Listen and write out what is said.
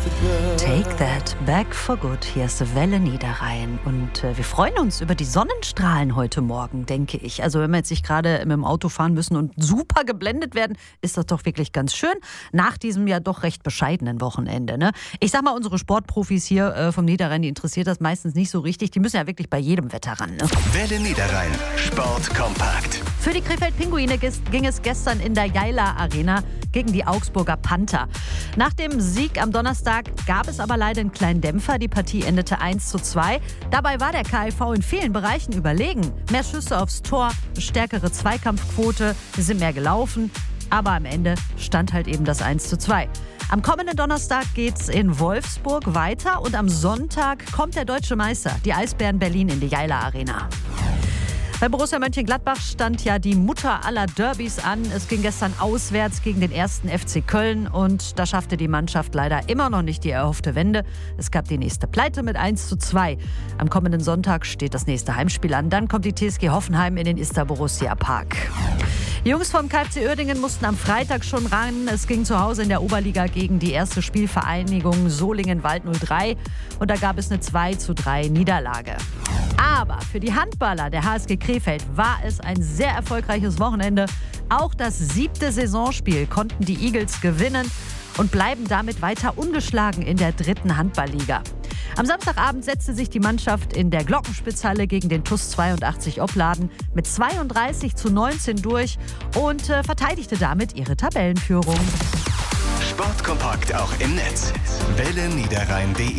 Take that back for good. Hier ist Welle Niederrhein. Und wir freuen uns über die Sonnenstrahlen heute Morgen, denke ich. Also wenn wir jetzt nicht gerade mit dem Auto fahren müssen und super geblendet werden, ist das doch wirklich ganz schön. Nach diesem ja doch recht bescheidenen Wochenende. Ne? Ich sag mal, unsere Sportprofis hier vom Niederrhein, die interessiert das meistens nicht so richtig. Die müssen ja wirklich bei jedem Wetter ran. Ne? Welle Niederrhein. Sport kompakt. Für die Krefeld-Pinguine ging es gestern in der Jaila Arena gegen die Augsburger Panther. Nach dem Sieg am Donnerstag gab es aber leider einen kleinen Dämpfer. Die Partie endete 1:2. Dabei war der KIV in vielen Bereichen überlegen. Mehr Schüsse aufs Tor, eine stärkere Zweikampfquote, sie sind mehr gelaufen. Aber am Ende stand halt eben das 1:2. Am kommenden Donnerstag geht's in Wolfsburg weiter und am Sonntag kommt der deutsche Meister, die Eisbären Berlin, in die Jaila Arena. Bei Borussia Mönchengladbach stand ja die Mutter aller Derbys an. Es ging gestern auswärts gegen den 1. FC Köln und da schaffte die Mannschaft leider immer noch nicht die erhoffte Wende. Es gab die nächste Pleite mit 1:2. Am kommenden Sonntag steht das nächste Heimspiel an. Dann kommt die TSG Hoffenheim in den Ister Borussia Park. Die Jungs vom KFC Uerdingen mussten am Freitag schon ran. Es ging zu Hause in der Oberliga gegen die erste Spielvereinigung Solingen-Wald 03 und da gab es eine 2:3 Niederlage. Aber für die Handballer der HSG Krefeld war es ein sehr erfolgreiches Wochenende. Auch das 7. Saisonspiel konnten die Eagles gewinnen und bleiben damit weiter ungeschlagen in der 3. Handballliga. Am Samstagabend setzte sich die Mannschaft in der Glockenspitzhalle gegen den TuS 82 Opladen mit 32:19 durch und verteidigte damit ihre Tabellenführung. Sportkompakt auch im Netz. Welle Niederrhein.de